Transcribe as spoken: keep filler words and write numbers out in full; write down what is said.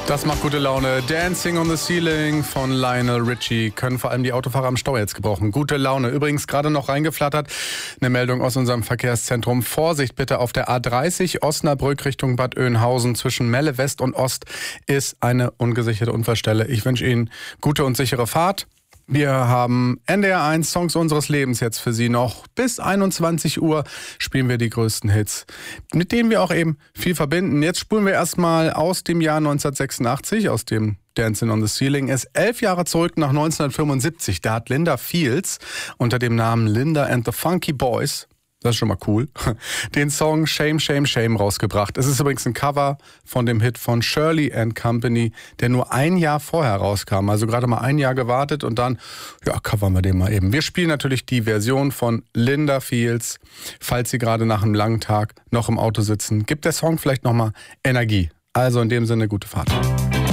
Das macht gute Laune. Dancing on the Ceiling von Lionel Richie. Können vor allem die Autofahrer am Stau jetzt gebrauchen. Gute Laune. Übrigens gerade noch reingeflattert eine Meldung aus unserem Verkehrszentrum. Vorsicht bitte auf der A dreißig Osnabrück Richtung Bad Oeynhausen. Zwischen Melle West und Ost ist eine ungesicherte Unfallstelle. Ich wünsche Ihnen gute und sichere Fahrt. Wir haben N D R eins Songs unseres Lebens jetzt für Sie noch. Bis einundzwanzig Uhr spielen wir die größten Hits, mit denen wir auch eben viel verbinden. Jetzt spulen wir erstmal aus dem Jahr neunzehnhundertsechsundachtzig, aus dem Dancing on the Ceiling. Ist elf Jahre zurück nach neunzehnhundertfünfundsiebzig. Da hat Linda Fields unter dem Namen Linda and the Funky Boys, das ist schon mal cool, den Song Shame, Shame, Shame rausgebracht. Es ist übrigens ein Cover von dem Hit von Shirley and Company, der nur ein Jahr vorher rauskam. Also gerade mal ein Jahr gewartet und dann, ja, covern wir den mal eben. Wir spielen natürlich die Version von Linda Fields. Falls Sie gerade nach einem langen Tag noch im Auto sitzen, gibt der Song vielleicht nochmal Energie. Also in dem Sinne, gute Fahrt.